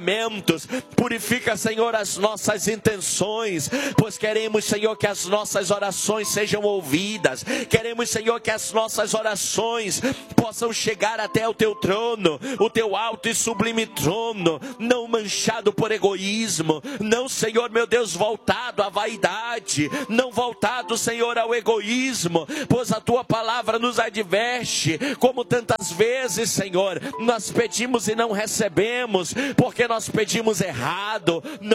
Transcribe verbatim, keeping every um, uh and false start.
Purifica, Senhor, as nossas intenções, pois queremos, Senhor, que as nossas orações sejam ouvidas. Queremos, Senhor, que as nossas orações possam chegar até o teu trono, o teu alto e sublime trono, não manchado por egoísmo, não, Senhor, meu Deus, voltado à vaidade, não voltado, Senhor, ao egoísmo, pois a tua palavra nos adverte, como tantas vezes, Senhor, nós pedimos e não recebemos, porque nós pedimos errado,